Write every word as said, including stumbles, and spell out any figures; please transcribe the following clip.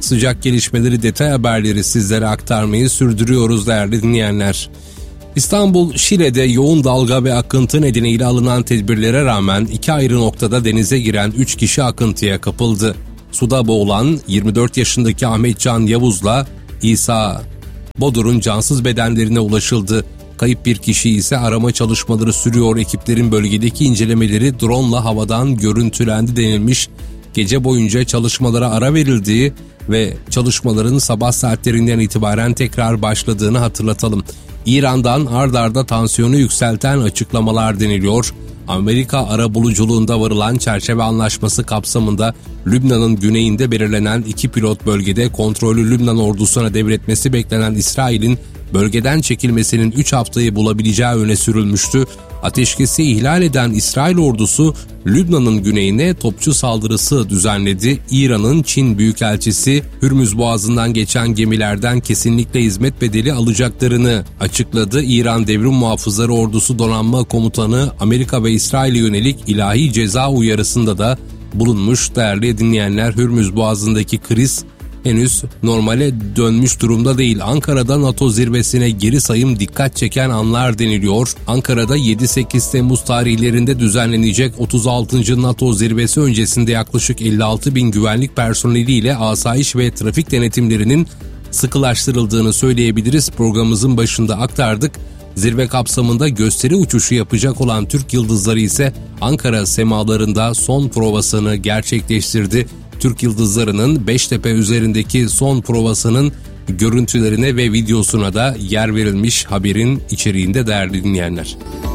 Sıcak gelişmeleri, detay haberleri sizlere aktarmayı sürdürüyoruz değerli dinleyenler. İstanbul, Şile'de yoğun dalga ve akıntı nedeniyle alınan tedbirlere rağmen iki ayrı noktada denize giren üç kişi akıntıya kapıldı. Suda boğulan yirmi dört yaşındaki Ahmetcan Yavuz'la İsa Bodur'un cansız bedenlerine ulaşıldı. Kayıp bir kişi ise arama çalışmaları sürüyor. Ekiplerin bölgedeki incelemeleri drone'la havadan görüntülendi denilmiş. Gece boyunca çalışmalara ara verildiği ve çalışmaların sabah saatlerinden itibaren tekrar başladığını hatırlatalım. İran'dan ard arda tansiyonu yükselten açıklamalar deniliyor. Amerika arabuluculuğunda varılan çerçeve anlaşması kapsamında Lübnan'ın güneyinde belirlenen iki pilot bölgede kontrolü Lübnan ordusuna devretmesi beklenen İsrail'in bölgeden çekilmesinin üç haftayı bulabileceği öne sürülmüştü. Ateşkesi ihlal eden İsrail ordusu Lübnan'ın güneyine topçu saldırısı düzenledi. İran'ın Çin Büyükelçisi Hürmüz Boğazı'ndan geçen gemilerden kesinlikle hizmet bedeli alacaklarını açıkladı. İran Devrim Muhafızları Ordusu Donanma Komutanı Amerika ve İsrail'e yönelik ilahi ceza uyarısında da bulunmuş. Değerli dinleyenler, Hürmüz Boğazı'ndaki kriz henüz normale dönmüş durumda değil. Ankara'da NATO zirvesine geri sayım dikkat çeken anlar deniliyor. Ankara'da yedi sekiz Temmuz tarihlerinde düzenlenecek otuz altıncı NATO zirvesi öncesinde yaklaşık elli altı bin güvenlik personeliyle asayiş ve trafik denetimlerinin sıkılaştırıldığını söyleyebiliriz. Programımızın başında aktardık. Zirve kapsamında gösteri uçuşu yapacak olan Türk Yıldızları ise Ankara semalarında son provasını gerçekleştirdi. Türk Yıldızları'nın Beştepe üzerindeki son provasının görüntülerine ve videosuna da yer verilmiş haberin içeriğinde değerli dinleyenler.